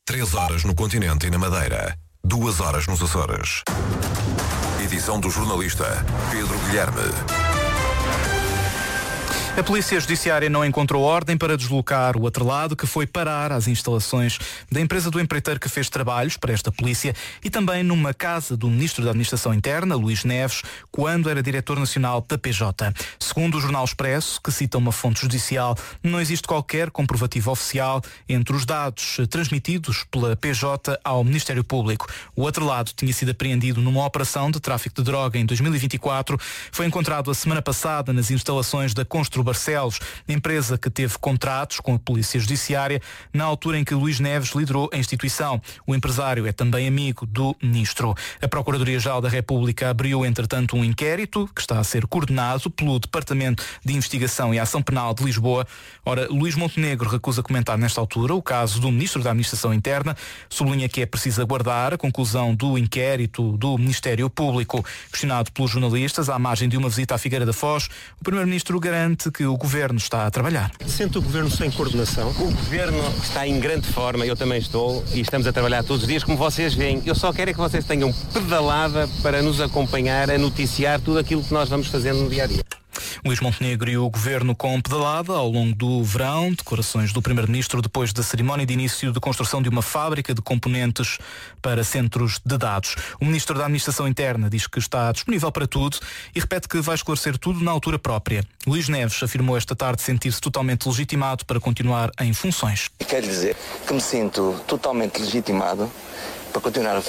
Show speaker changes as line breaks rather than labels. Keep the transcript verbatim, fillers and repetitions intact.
Três horas no continente e na Madeira. Duas horas nos Açores. Edição do jornalista Pedro Guilherme.
A Polícia Judiciária não encontrou ordem para deslocar o atrelado que foi parar às instalações da empresa do empreiteiro que fez trabalhos para esta polícia e também numa casa do Ministro da Administração Interna, Luís Neves, quando era Diretor Nacional da P J. Segundo o Jornal Expresso, que cita uma fonte judicial, não existe qualquer comprovativo oficial entre os dados transmitidos pela P J ao Ministério Público. O atrelado tinha sido apreendido numa operação de tráfico de droga em dois mil e vinte e quatro. Foi encontrado a semana passada nas instalações da Constru Barcelos, empresa que teve contratos com a Polícia Judiciária na altura em que Luís Neves liderou a instituição. O empresário é também amigo do Ministro. A Procuradoria-Geral da República abriu, entretanto, um inquérito que está a ser coordenado pelo Departamento de Investigação e Ação Penal de Lisboa. Ora, Luís Montenegro recusa comentar nesta altura o caso do Ministro da Administração Interna, sublinha que é preciso aguardar a conclusão do inquérito do Ministério Público. Questionado pelos jornalistas à margem de uma visita à Figueira da Foz, o Primeiro-Ministro garante que o Governo está a trabalhar.
Sente o Governo sem coordenação?
O Governo está em grande forma, eu também estou, e estamos a trabalhar todos os dias, como vocês veem. Eu só quero é que vocês tenham pedalada para nos acompanhar a noticiar tudo aquilo que nós vamos fazendo no dia-a-dia.
Luís Montenegro e o Governo com pedalada ao longo do verão, declarações do Primeiro-Ministro depois da cerimónia de início de construção de uma fábrica de componentes para centros de dados. O Ministro da Administração Interna diz que está disponível para tudo e repete que vai esclarecer tudo na altura própria. Luís Neves afirmou esta tarde sentir-se totalmente legitimado para continuar em funções.
Quero dizer que me sinto totalmente legitimado para continuar a